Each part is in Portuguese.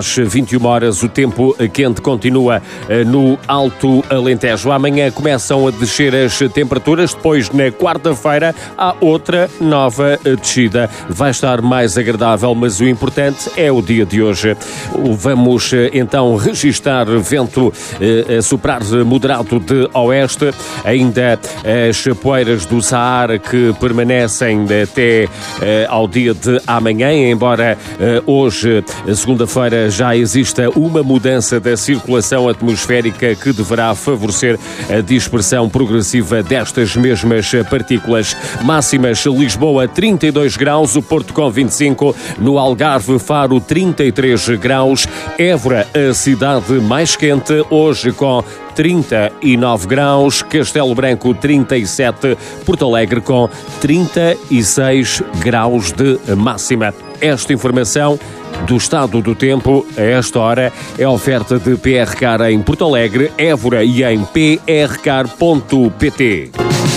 às 21 horas. O tempo quente continua no Alto Alentejo. Amanhã começam a descer as temperaturas, depois na quarta-feira há outra nova descida. Vai estar mais agradável, mas o importante é o dia de hoje. Vamos então registar vento a soprar moderado de oeste, ainda as poeiras do Saara que permanecem até ao dia de amanhã, embora hoje, segunda-feira, já exista uma mudança da circulação atmosférica que deverá favorecer a dispersão progressiva destas mesmas partículas. Máximas: Lisboa 32 graus, o Porto com 25, no Algarve, Faro 33 graus, Évora, a cidade mais quente, hoje com 39 graus, Castelo Branco 37, Porto Alegre com 36 graus de máxima. Esta informação do estado do tempo a esta hora é oferta de PR Car em Porto Alegre, Évora e em prcar.pt.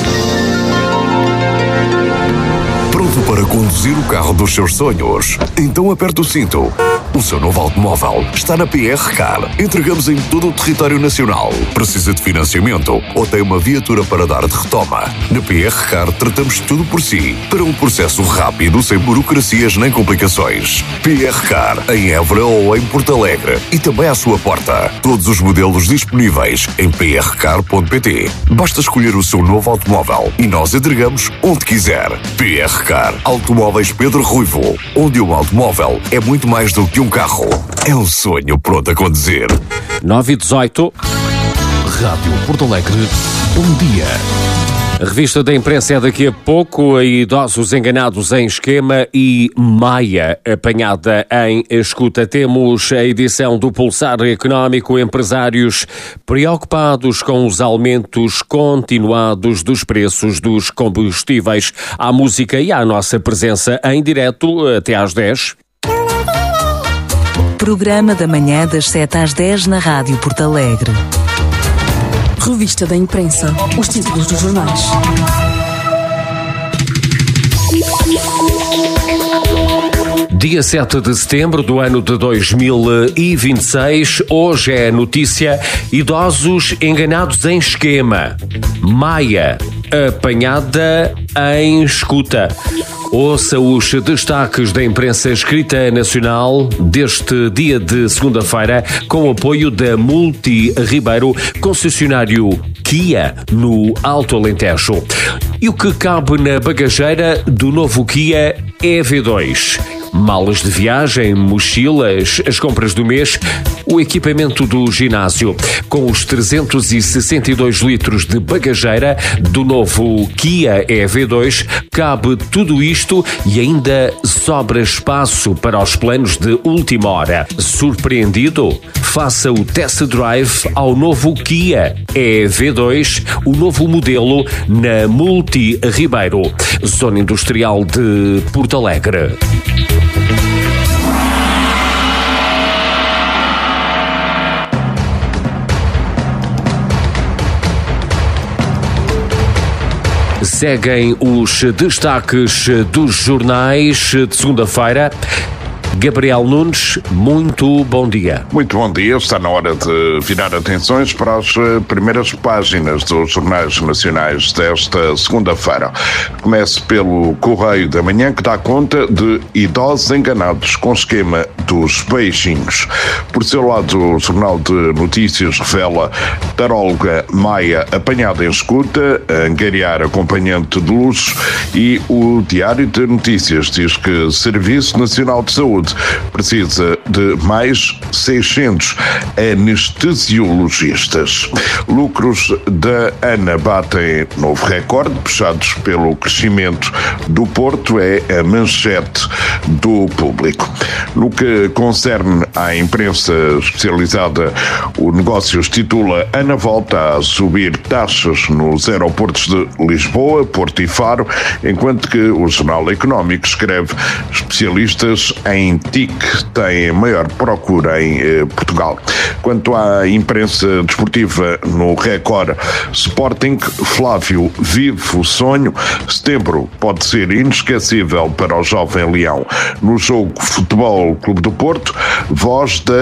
Pronto para conduzir o carro dos seus sonhos? Então aperte o cinto. O seu novo automóvel está na PR Car. Entregamos em todo o território nacional. Precisa de financiamento ou tem uma viatura para dar de retoma? Na PR Car tratamos tudo por si, para um processo rápido, sem burocracias nem complicações. PR Car, em Évora ou em Porto Alegre. E também à sua porta. Todos os modelos disponíveis em prcar.pt. Basta escolher o seu novo automóvel e nós entregamos onde quiser. PR Car, Automóveis Pedro Ruivo. Onde um automóvel é muito mais do que um carro, é um sonho pronto a conduzir. 9h18. Rádio Porto Alegre, bom dia. A revista da imprensa é daqui a pouco. Idosos enganados em esquema e Maia apanhada em escuta. Temos a edição do Pulsar Económico. Empresários preocupados com os aumentos continuados dos preços dos combustíveis. À música e à nossa presença em direto até às 10. Programa da manhã das 7 às 10 na Rádio Porto Alegre. Revista da imprensa. Os títulos dos jornais. Dia 7 de setembro do ano de 2026. Hoje é a notícia: idosos enganados em esquema. Maia apanhada em escuta. Ouça os destaques da imprensa escrita nacional deste dia de segunda-feira, com o apoio da Multi Ribeiro, concessionário Kia no Alto Alentejo. E o que cabe na bagageira do novo Kia EV2? Malas de viagem, mochilas, as compras do mês, o equipamento do ginásio. Com os 362 litros de bagageira do novo Kia EV2, cabe tudo isto e ainda sobra espaço para os planos de última hora. Surpreendido? Faça o test drive ao novo Kia EV2, o novo modelo na Multi Ribeiro, Zona Industrial de Porto Alegre. Seguem os destaques dos jornais de segunda-feira. Gabriel Nunes, muito bom dia. Muito bom dia. Está na hora de virar atenções para as primeiras páginas dos jornais nacionais desta segunda-feira. Comece pelo Correio da Manhã, que dá conta de idosos enganados com esquema dos beijinhos. Por seu lado, o Jornal de Notícias revela taróloga Maia apanhada em escuta, angariar acompanhante de luxo, e o Diário de Notícias diz que Serviço Nacional de Saúde precisa de mais 600 anestesiologistas. Lucros da ANA batem novo recorde, puxados pelo crescimento do Porto, é a manchete do Público. No que concerne à imprensa especializada, o Negócios titula: ANA volta a subir taxas nos aeroportos de Lisboa, Porto e Faro, enquanto que o Jornal Económico escreve: especialistas em TIC têm maior procura em Portugal. Quanto à imprensa desportiva, no Record, Sporting, Flávio vive o sonho, setembro pode ser inesquecível para o jovem Leão. No jogo Futebol Clube do Porto, voz da